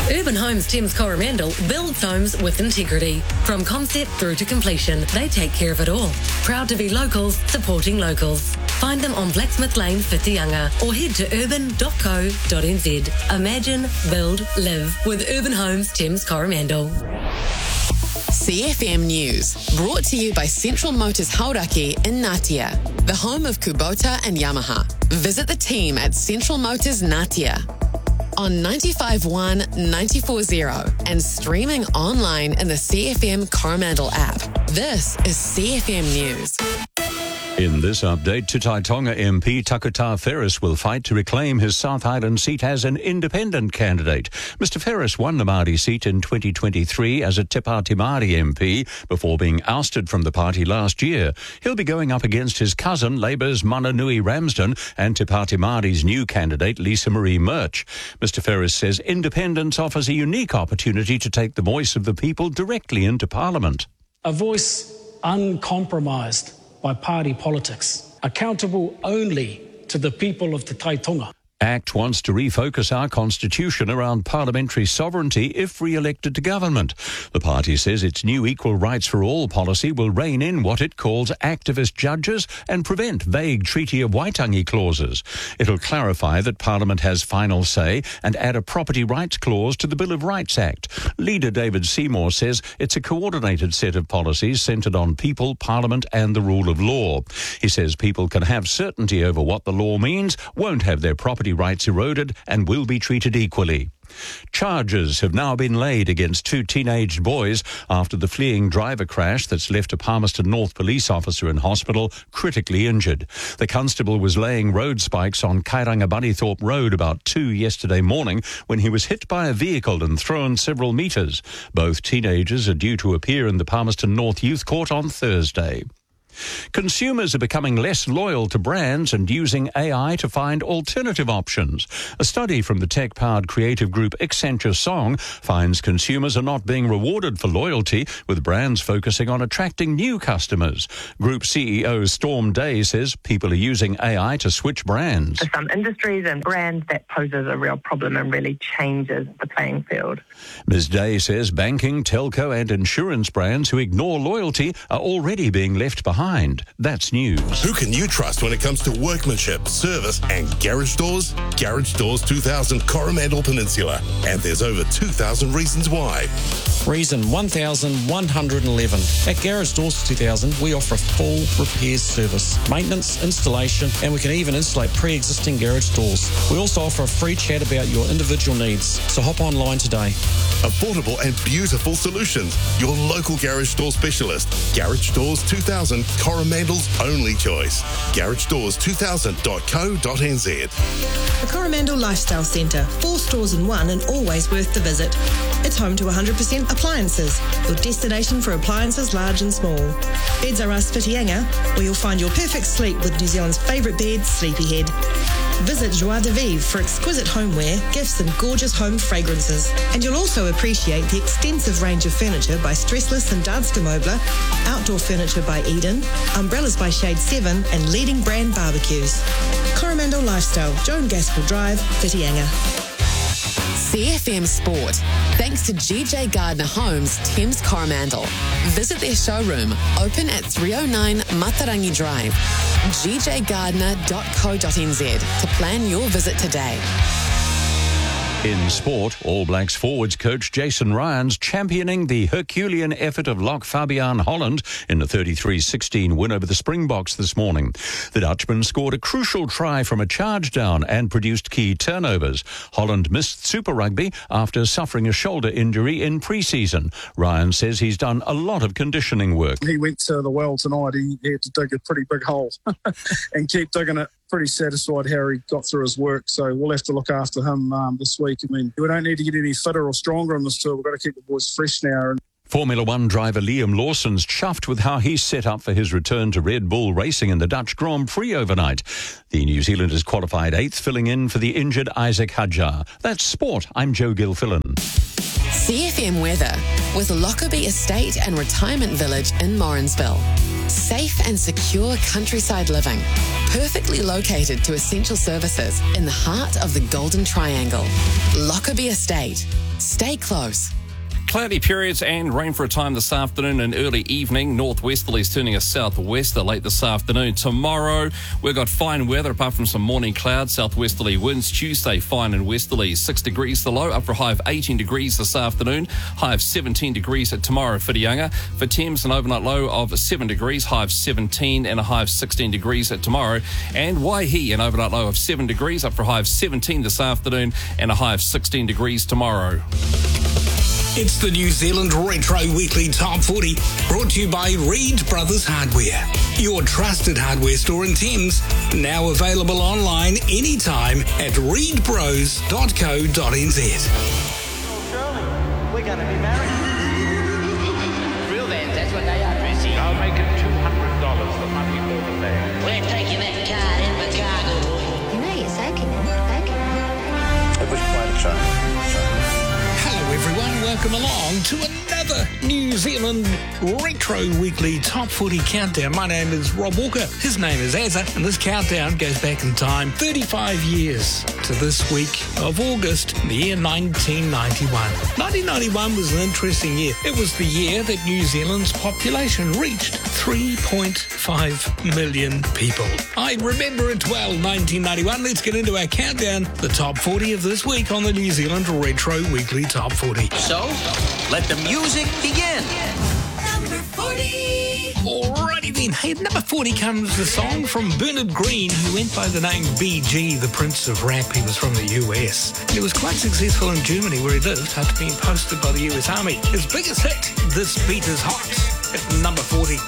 Urban Homes Thames Coromandel builds homes with integrity. From concept through to completion, they take care of it all. Proud to be locals, supporting locals. Find them on Blacksmith Lane, Whitianga, or head to urban.co.nz. Imagine, build, live with Urban Homes Thames Coromandel. CFM News, brought to you by Central Motors Hauraki in Ngatea, the home of Kubota and Yamaha. Visit the team at Central Motors Ngatea on 95.1, 94.0 and streaming online in the CFM Coromandel app. This is CFM News. In this update, Te Tai Tonga MP Takata Ferris will fight to reclaim his South Island seat as an independent candidate. Mr Ferris won the Māori seat in 2023 as a Te Pāti Māori MP before being ousted from the party last year. He'll be going up against his cousin, Labour's Mananui Ramsden, and Te Pāti Māori's new candidate, Lisa Marie Murch. Mr Ferris says independence offers a unique opportunity to take the voice of the people directly into Parliament. A voice uncompromised by party politics, accountable only to the people of Te Tai Tonga. ACT wants to refocus our constitution around parliamentary sovereignty if re-elected to government. The party says its new equal rights for all policy will rein in what it calls activist judges and prevent vague Treaty of Waitangi clauses. It'll clarify that Parliament has final say and add a property rights clause to the Bill of Rights Act. Leader David Seymour says it's a coordinated set of policies centred on people, Parliament and the rule of law. He says people can have certainty over what the law means, won't have their property rights eroded and will be treated equally. Charges have now been laid against two teenaged boys after the fleeing driver crash that's left a Palmerston North police officer in hospital critically injured. The constable was laying road spikes on Kairanga Bunnythorpe Road about 2 yesterday morning when he was hit by a vehicle and thrown several metres. Both teenagers are due to appear in the Palmerston North Youth Court on Thursday. Consumers are becoming less loyal to brands and using AI to find alternative options. A study from the tech-powered creative group Accenture Song finds consumers are not being rewarded for loyalty, with brands focusing on attracting new customers. Group CEO Storm Day says people are using AI to switch brands. For some industries and brands, that poses a real problem and really changes the playing field. Ms. Day says banking, telco and insurance brands who ignore loyalty are already being left behind. That's news. Who can you trust when it comes to workmanship, service and garage doors? Garage Doors 2000 Coromandel Peninsula. And there's over 2,000 reasons why. Reason 1,111. At Garage Doors 2000, we offer a full repairs service, maintenance, installation, and we can even installate pre-existing garage doors. We also offer a free chat about your individual needs, so hop online today. Affordable and beautiful solutions. Your local garage door specialist. Garage Doors 2000, Coromandel's only choice. GarageDoors2000.co.nz. The Coromandel Lifestyle Centre, 4 stores in one and always worth the visit. It's home to 100% appliances, your destination for appliances large and small. Beds R Us Whitianga, where you'll find your perfect sleep with New Zealand's favourite bed, Sleepyhead. Visit Joie de Vivre for exquisite homeware, gifts and gorgeous home fragrances. And you'll also appreciate the extensive range of furniture by Stressless and Danske Möbler, outdoor furniture by Eden, umbrellas by Shade 7 and leading brand barbecues. Coromandel Lifestyle, Joan Gaskell Drive, Whitianga. CFM Sport, thanks to GJ Gardner Homes Thames Coromandel. Visit their showroom, open at 309 Matarangi Drive. gjgardner.co.nz to plan your visit today. In sport, All Blacks forwards coach Jason Ryans championing the Herculean effort of Lock Fabian Holland in the 33-16 win over the Springboks this morning. The Dutchman scored a crucial try from a charge down and produced key turnovers. Holland missed Super Rugby after suffering a shoulder injury in pre-season. Ryan says he's done a lot of conditioning work. He went to the well tonight. He had to dig a pretty big hole and keep digging it. Pretty satisfied how he got through his work, so we'll have to look after him this week. I mean, we don't need to get any fitter or stronger on this tour. We've got to keep the boys fresh now. Formula One driver Liam Lawson's chuffed with how he's set up for his return to Red Bull racing in the Dutch Grand Prix overnight. The New Zealander's qualified 8th, filling in for the injured Isaac Hadjar. That's sport. I'm Joe Gilfillan. CFM weather with Lockerbie Estate and Retirement Village in Morrinsville. Safe and secure countryside living. Perfectly located to essential services in the heart of the Golden Triangle. Lockerbie Estate. Stay close. Cloudy periods and rain for a time this afternoon and early evening. Northwesterlies turning a southwester late this afternoon. Tomorrow, we've got fine weather apart from some morning clouds. Southwesterly winds. Tuesday, fine and westerlies. 6 degrees the low, up for a high of 18 degrees this afternoon. High of 17 degrees at tomorrow for Whitianga. For Thames, an overnight low of 7 degrees. High of 17 and a high of 16 degrees at tomorrow. And Waihi, an overnight low of 7 degrees, up for a high of 17 this afternoon and a high of 16 degrees tomorrow. It's the New Zealand Retro Weekly Top 40, brought to you by Reed Brothers Hardware, your trusted hardware store in Thames, now available online anytime at reedbros.co.nz. Shirley, we're going to be married. Real vans, that's what they are, Tracy. I'll make it $200, the money for the van. We're taking that car in the cargo. You know you're soaking it. It was quite a time. Hello everyone, welcome along to another New Zealand Retro Weekly Top 40 Countdown. My name is Rob Walker, his name is Azza, and this countdown goes back in time 35 years to this week of August, the year 1991. 1991 was an interesting year. It was the year that New Zealand's population reached 3.5 million people. I remember it well, 1991. Let's get into our countdown, the top 40 of this week on the New Zealand Retro Weekly Top 40. So, let the music begin. Number 40. Alrighty then. Hey, at number 40 comes the song from Bernard Green, who went by the name BG, the Prince of Rap. He was from the US. And he was quite successful in Germany, where he lived, after being posted by the US Army. His biggest hit, This Beat Is Hot, at number 40.